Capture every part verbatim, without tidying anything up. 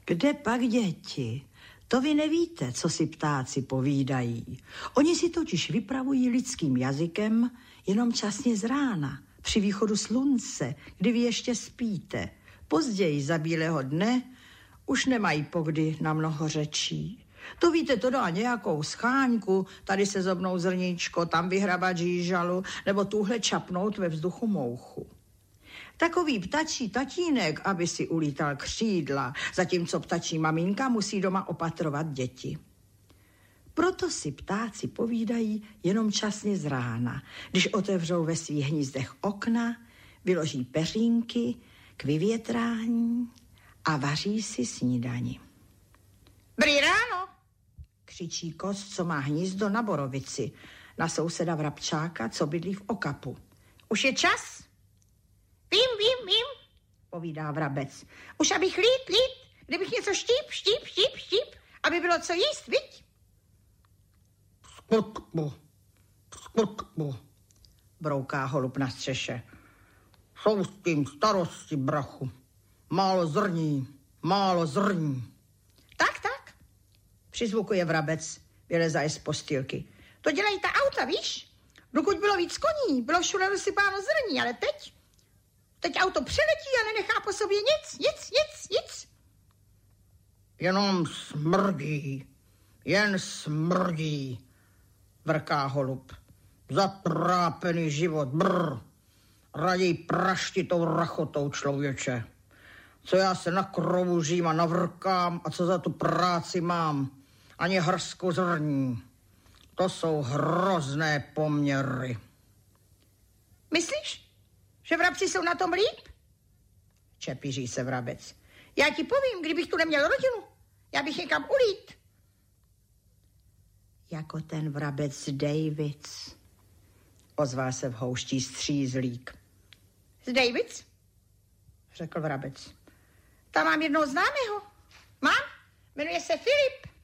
Kde pak děti? To vy nevíte, co si ptáci povídají. Oni si totiž vypravují lidským jazykem jenom časně z rána, při východu slunce, kdy vy ještě spíte. Později za bílého dne už nemají pokdy na mnoho řečí. To víte, to dá nějakou scháňku, tady se zobnou zrníčko, tam vyhrabat žížalu, nebo tuhle čapnout ve vzduchu mouchu. Takový ptačí tatínek, aby si ulítal křídla, zatímco ptačí maminka musí doma opatrovat děti. Proto si ptáci povídají jenom časně z rána, když otevřou ve svých hnízdech okna, vyloží peřínky k vyvětrání a vaří si snídani. Dobrý ráno, křičí kos, co má hnízdo na borovici, na souseda vrabčáka, co bydlí v okapu. Už je čas? Vím, vím, vím, povídá vrabec. Už abych lít, lít, kdybych něco štíp, štíp, štíp, štíp, aby bylo co jíst, viď? Skurkbu, skurkbu, brouká holub na střeše. Jsou s tím starosti, brachu. Málo zrní, málo zrní. Tak, tak, přizvukuje vrabec, vylezaje z postýlky. To dělají ta auta, víš? Dokud bylo víc koní, bylo všude rozsypáno zrní, ale teď... Teď auto přeletí a nenechá po sobě nic, nic, nic, nic. Jenom smrdí, jen smrdí, vrká holub. Zatrápený život, brr. Raději prašti tou rachotou, člověče. Co já se nakroužím a navrkám a co za tu práci mám. Ani hrsku zrní. To jsou hrozné poměry. Myslíš, že vrabci jsou na tom líp? Čepíří se vrabec. Já ti povím, kdybych tu neměl rodinu, já bych někam ulít. Jako ten vrabec Davids, ozval se v houští střízlík. Z Davids? Řekl vrabec. Tam mám jednoho známého. Mám? Jmenuje se Filip.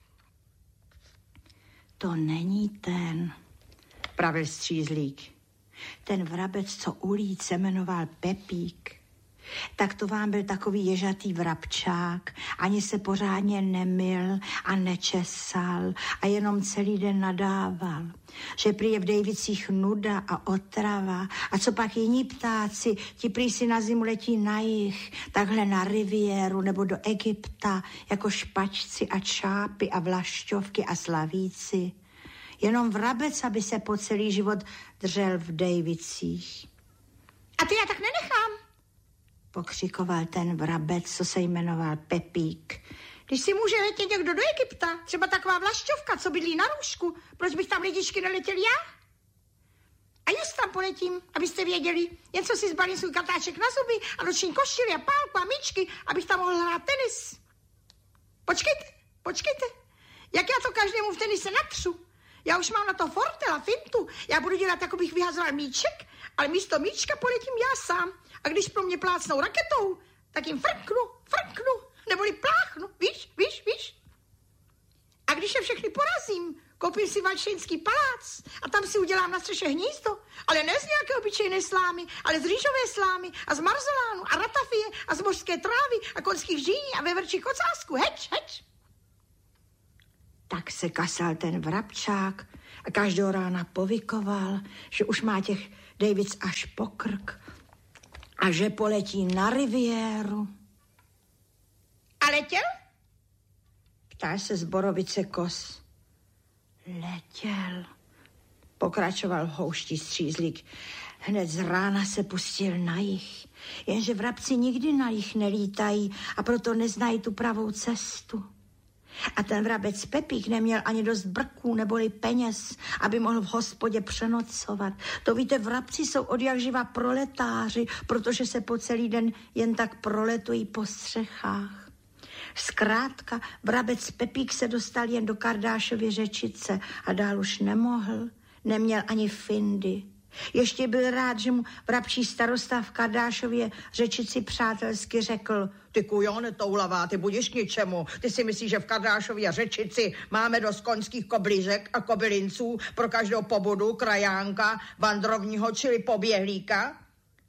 To není ten, pravil střízlík. Ten vrabec, co ulít, se jmenoval Pepík. Tak to vám byl takový ježatý vrabčák, ani se pořádně nemyl a nečesal a jenom celý den nadával, že prý je v Davicích nuda a otrava a co pak jiní ptáci, ti prý si na zimu letí na jih, takhle na riviéru nebo do Egypta, jako špačci a čápy a vlašťovky a slavíci. Jenom vrabec, aby se po celý život držel v Davicích. A ty já tak nenechám, pokřikoval ten vrabec, co se jmenoval Pepík. Když si může letět někdo do Egypta, třeba taková vlašťovka, co bydlí na růžku, proč bych tam lidičky neletěl já? A just tam poletím, abyste věděli, jen co si zbalím svůj katáček na zuby a noční košily a pálku a míčky, abych tam mohl hrát tenis. Počkejte, počkejte, jak já to každému v tenise natřu. Já už mám na to fortel a fintu. Já budu dělat, jako bych vyhazoval míček, ale místo míčka poletím já sám. A když pro mě plácnou raketou, tak jim frknu, frknu, neboli pláchnu. Víš, víš, víš? A když je všechny porazím, koupím si valštinský palác a tam si udělám na střeše hnízdo. Ale ne z nějaké obyčejné slámy, ale z rýžové slámy a z marzolánu a ratafie a z mořské trávy a konských žíní a veverčích ocásku. Heč, heč. Tak se kasal ten vrabčák a každého rána povykoval, že už má těch Davids až po krk a že poletí na riviéru. A letěl? Ptá se z borovice kos. Letěl, pokračoval v houští střízlík. Hned z rána se pustil na jih, jenže vrabci nikdy na jih nelítají a proto neznají tu pravou cestu. A ten vrabec Pepík neměl ani dost brků neboli peněz, aby mohl v hospodě přenocovat. To víte, vrabci jsou odjakživa proletáři, protože se po celý den jen tak proletují po střechách. Zkrátka, vrabec Pepík se dostal jen do Kardášovy Řečice a dál už nemohl, neměl ani findy. Ještě byl rád, že mu vrabčí starosta v Kardášově Řečici přátelsky řekl: Ty kujone toulavá, ty budeš k ničemu. Ty si myslíš, že v Kardášově Řečici máme dost koňských koblížek a kobylinců pro každou pobudu, krajánka, vandrovního čili poběhlíka?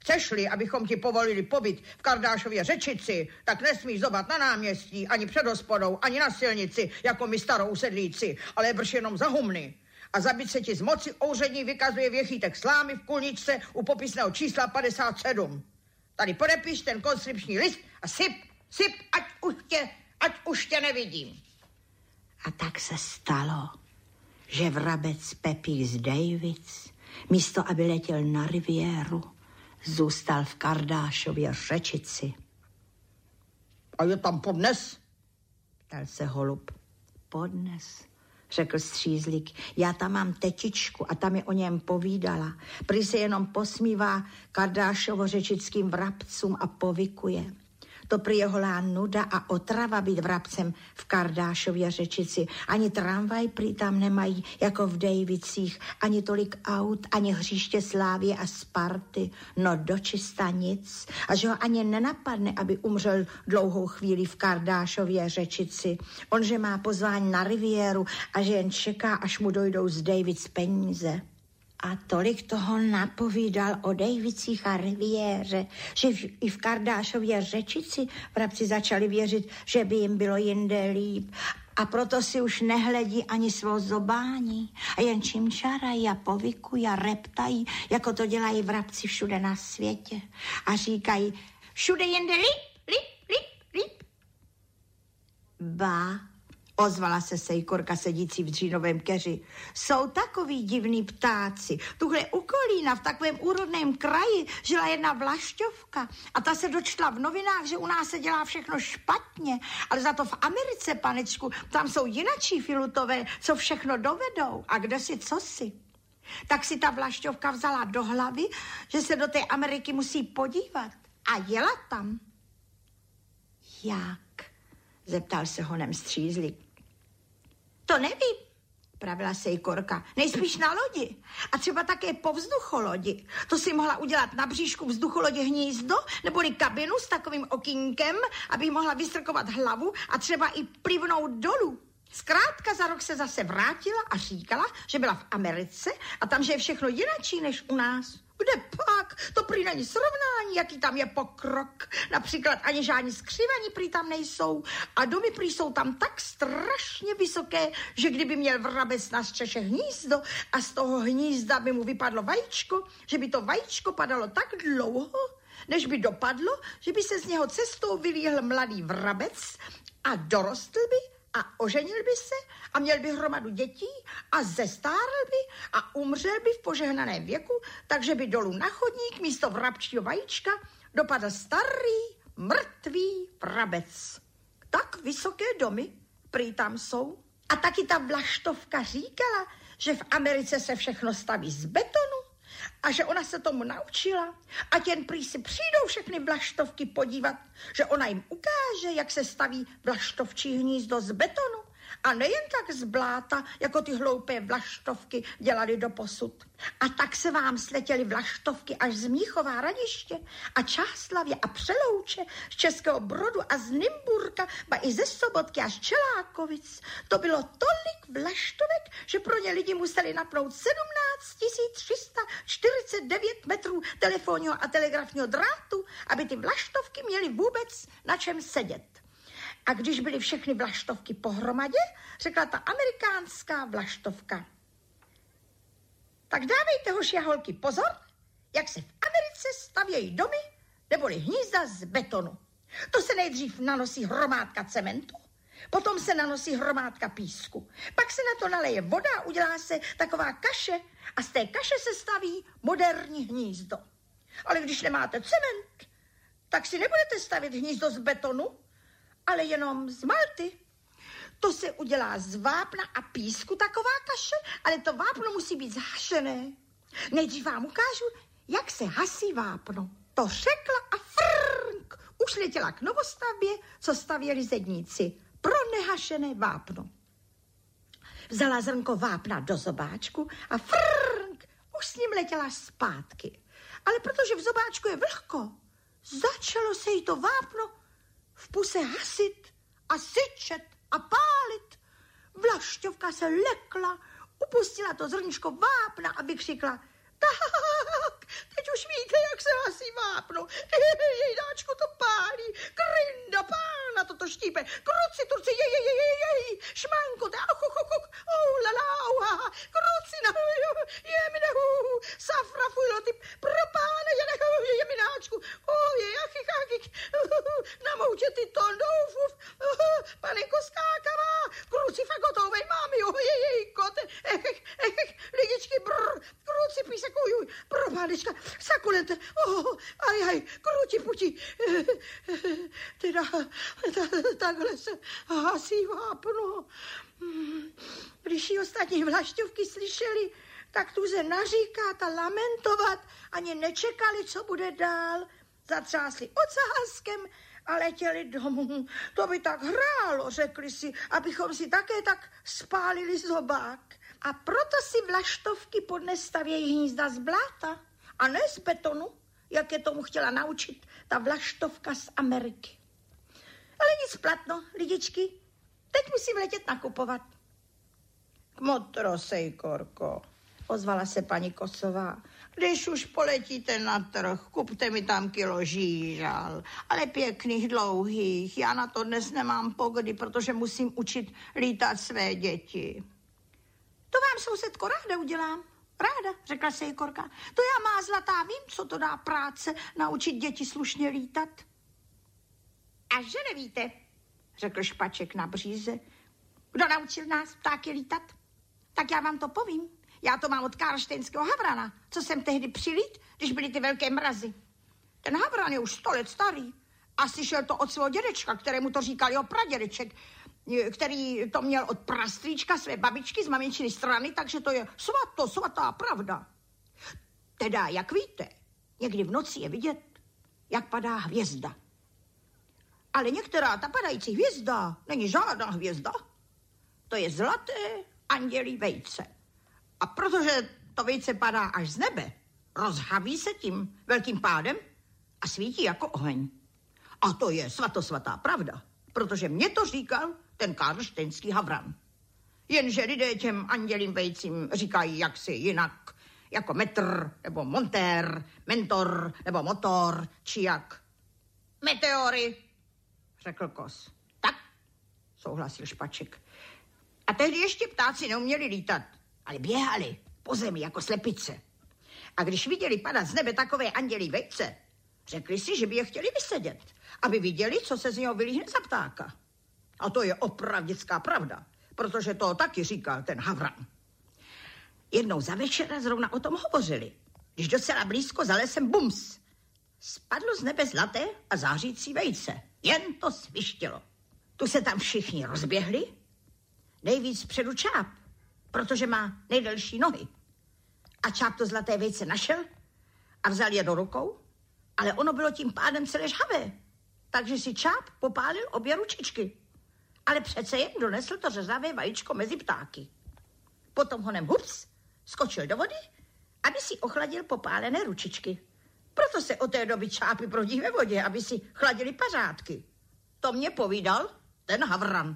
Chceš-li, abychom ti povolili pobyt v Kardášově Řečici, tak nesmíš zobat na náměstí, ani před hospodou, ani na silnici, jako my starou sedlíci, ale brž jenom za humny. A zabít se ti z moci úřední vykazuje věchýtek slámy v kulničce u popisného čísla padesát sedm. Tady podepiš ten konskripční list a syp, syp, ať už tě, ať už tě nevidím. A tak se stalo, že vrabec Pepík z Davids, místo aby letěl na riviéru, zůstal v Kardášově Řečici. A je tam podnes? Ptal se holub. Podnes, řekl střízlík. Já tam mám tetičku a tam mi o něm povídala. Prý se jenom posmívá Kardášovo řečickým vrabcům a povykuje. To prý je holá nuda a otrava být vrabcem v Kardášově Řečici. Ani tramvaj prý tam nemají, jako v Dejvicích, ani tolik aut, ani hřiště Slávie a Sparty. No dočista nic. A že ho ani nenapadne, aby umřel dlouhou chvíli v Kardášově Řečici. On, že má pozvání na riviéru a že jen čeká, až mu dojdou z Davids peníze. A tolik toho napovídal o Dejvicích a riviéře, že v, i v Kardášově Řečici vrabci začali věřit, že by jim bylo jinde líp. A proto si už nehledí ani svou zobání a jen čimčarají a povykují a reptají, jako to dělají vrabci všude na světě. A říkají, všude jinde líp, líp, líp, líp. Ba, ozvala se sejkorka sedící v dřínovém keři. Jsou takový divný ptáci. Tuhle u Kolína v takovém úrodném kraji žila jedna vlašťovka a ta se dočtla v novinách, že u nás se dělá všechno špatně, ale za to v Americe, panečku, tam jsou jinačí filutové, co všechno dovedou a kde si co si. Tak si ta vlašťovka vzala do hlavy, že se do té Ameriky musí podívat a jela tam. Jak? Zeptal se honem střízlík. To nevím, pravila sejkorka. Nejspíš na lodi. A třeba také po vzducholodi. To si mohla udělat na bříšku vzducholodi hnízdo, neboli kabinu s takovým okýnkem, aby mohla vystrkovat hlavu a třeba i plivnout dolů. Zkrátka za rok se zase vrátila a říkala, že byla v Americe a tam, že je všechno jinačí než u nás. Kde pak? To prý není srovnání, jaký tam je pokrok. Například ani žádní skřivaní prý tam nejsou a domy prý jsou tam tak strašně vysoké, že kdyby měl vrabec na střeše hnízdo a z toho hnízda by mu vypadlo vajíčko, že by to vajíčko padalo tak dlouho, než by dopadlo, že by se z něho cestou vylíhl mladý vrabec a dorostl by a oženil by se a měl by hromadu dětí a zestárl by a umřel by v požehnaném věku, takže by dolů na chodník místo vrabčího vajíčka dopadl starý, mrtvý vrabec. Tak vysoké domy prý tam jsou. A taky ta vlaštovka říkala, že v Americe se všechno staví z betonu a že ona se tomu naučila a jen prý si přijdou všechny vlaštovky podívat, že ona jim ukáže, jak se staví vlaštovčí hnízdo z betonu a nejen tak z bláta, jako ty hloupé vlaštovky dělali doposud. A tak se vám sletěly vlaštovky až z Mnichová Hradiště a Čáslaví a Přelouče, z Českého Brodu a z Nymburka, ba i ze Sobotky a z Čelákovic. To bylo tolik vlaštovek, že pro ně lidi museli napnout sedmnáct tisíc tři sta čtyřicet devět metrů telefonního a telegrafního drátu, aby ty vlaštovky měly vůbec na čem sedět. A když byly všechny vlaštovky pohromadě, řekla ta amerikánská vlaštovka. Tak dávejte, hoši a holky, pozor, jak se v Americe stavějí domy neboli hnízda z betonu. To se nejdřív nanosí hromádka cementu, potom se nanosí hromádka písku, pak se na to naleje voda a udělá se taková kaše a z té kaše se staví moderní hnízdo. Ale když nemáte cement, tak si nebudete stavět hnízdo z betonu, ale jenom z malty. To se udělá z vápna a písku taková kaše, ale to vápno musí být zhašené. Nejdřív vám ukážu, jak se hasí vápno. To řekla a frnk, už letěla k novostavbě, co stavěli zedníci pro nehašené vápno. Vzala zrnko vápna do zobáčku a frnk, už s ním letěla zpátky. Ale protože v zobáčku je vlhko, začalo se jí to vápno v puse hasit a syčet a pálit. Vlašťovka se lekla, upustila to zrničko vápna a vykřikla: tak, teď už víte, jak se hasí vápno. Jejdáčku to pálí. Krinda pána, toto štípe. Kruci, turci, jej, jej, jej, jej, jej. Šmanko, ta, och, och, och, oh, la, la, uha. Kruci, na, jemine, hu, safra, fujlo, ty, pro pána, jene, jemináčku. Oh, je, achik, achik. Namoutě ty to, doufuf. Panenko skákavá. Kruci, fagotovej, mami, oh, jej, jej, kote. Ech, ech, ech, lidičky, brr. Kruci, písekuj, pro pánečka. Sakulete, oh, aj, aj, kruti, puti. Teda, ta, takhle se hasí vápno. Když ji ostatní vlašťovky slyšeli, tak tu se naříkat a lamentovat, ani nečekali, co bude dál. Zatřásli ocáskem a letěli domů. To by tak hrálo, řekli si, abychom si také tak spálili zobák. A proto si vlaštovky podnes stavějí hnízda z bláta a ne z betonu, jak je tomu chtěla naučit ta vlaštovka z Ameriky. Ale nic platno, lidičky, teď musím letět nakupovat. Kmotro, sejkorko, ozvala se paní Kosová. Když už poletíte na trh, kupte mi tam kilo žížal, ale pěkných, dlouhých. Já na to dnes nemám pogody, protože musím učit lítat své děti. To vám, sousedko, ráda udělám. Ráda, řekla sejkorka. To já má zlatá, vím, co to dá práce, naučit děti slušně lítat. A že nevíte, řekl Špaček na bříze. Kdo naučil nás ptáky lítat? Tak já vám to povím. Já to mám od karlštejnského havrana, co jsem tehdy přilít, když byly ty velké mrazy. Ten havran je už sto let starý. A slyšel to od svého dědečka, kterému to říkal jeho pradědeček, který to měl od prastrýčka své babičky z maminčiny strany, takže to je svato, svatá pravda. Teda, jak víte, někdy v noci je vidět, jak padá hvězda. Ale některá ta padající hvězda není žádná hvězda. To je zlaté andělí vejce. A protože to vejce padá až z nebe, rozhaví se tím velkým pádem a svítí jako oheň. A to je svatosvatá pravda, protože mě to říkal ten karlštejnský havran. Jenže lidé těm andělím vejcím říkají jaksi jinak, jako metr, nebo montér, mentor, nebo motor, či jak. Meteory, řekl Kos. Tak, souhlasil Špaček. A tehdy ještě ptáci neuměli lítat, ale běhali po zemi jako slepice. A když viděli padat z nebe takové andělí vejce, řekli si, že by je chtěli vysedět, aby viděli, co se z něho vylíhne za ptáka. A to je opravdická pravda, protože to taky říkal ten havran. Jednou za večera zrovna o tom hovořili, když docela blízko za lesem bums. Spadlo z nebe zlaté a zářící vejce. Jen to svištělo. Tu se tam všichni rozběhli. Nejvíc předu Čáp, protože má nejdelší nohy. A Čáp to zlaté vejce našel a vzal je do rukou, ale ono bylo tím pádem celé žhavé. Takže si Čáp popálil obě ručičky. Ale přece jen donesl to řezavé vajíčko mezi ptáky. Potom honem hups skočil do vody, aby si ochladil popálené ručičky. Proto se od té doby Čápy prodí ve vodě, aby si chladili pařádky. To mě povídal ten havran.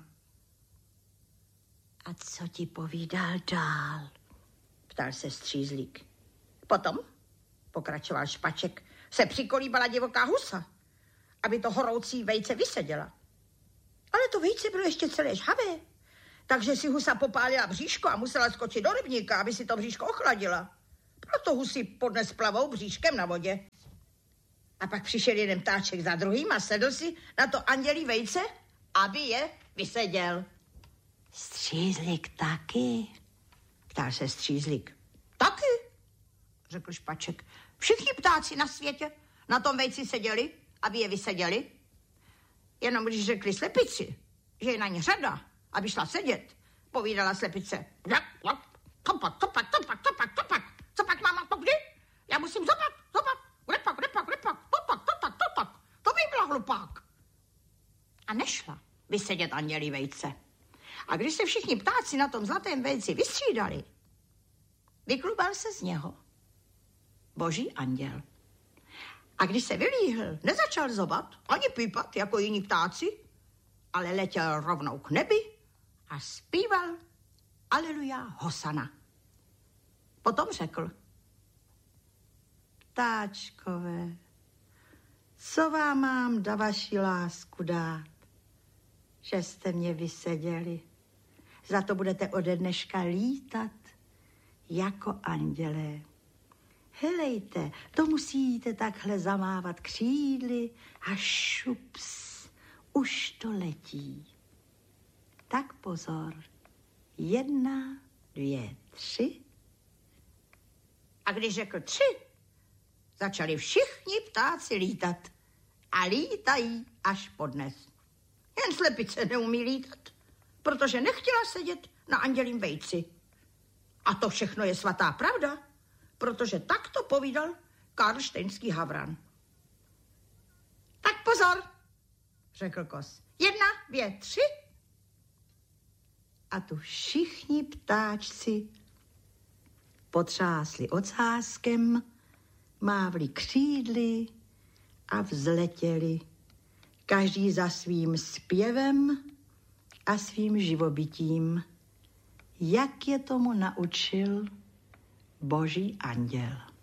A co ti povídal dál? Ptal se střízlík. Potom, pokračoval Špaček, se přikolíbala divoká husa, aby to horoucí vejce vyseděla. Ale to vejce bylo ještě celé žhavé, takže si husa popálila bříško a musela skočit do rybníka, aby si to bříško ochladila. Proto husy podnes plavou bříškem na vodě. A pak přišel jeden ptáček za druhým a sedl si na to andělí vejce, aby je vyseděl. Střízlík taky? Ptal se střízlík. Taky, řekl Špaček. Všichni ptáci na světě na tom vejci seděli, aby je vyseděli. Jenom když řekli slepici, že je na ně řada, aby šla sedět, povídala slepice. Topak, topak, topak, topak, topak. Co pak, máma, to kdy? Já musím zopat, zopat. Lepak, lepak, lepak, topak, topak, topak. To by byla hlupák. A nešla vysedět andělí vejce. A když se všichni ptáci na tom zlatém vejci vystřídali, vyklubal se z něho boží anděl. A když se vylíhl, nezačal zobat ani pípat jako jiní ptáci, ale letěl rovnou k nebi a zpíval Aleluja Hosana. Potom řekl, ptáčkové, co vám mám da vaši lásku dát, že jste mě vyseděli. Za to budete ode dneška lítat jako andělé. Helejte, to musíte takhle zamávat křídly a šups, už to letí. Tak pozor, jedna, dvě, tři. A když řekl tři, začali všichni ptáci lítat. A lítají až podnes. Jen slepice neumí lítat, protože nechtěla sedět na andělím vejci. A to všechno je svatá pravda, protože tak to povídal Karlštejnský havran. Tak pozor, řekl kos. Jedna, dvě, tři. A tu všichni ptáčci potřásli ocáskem, mávli křídly a vzletěli, každý za svým zpěvem a svým živobytím, jak je tomu naučil Boží anděl.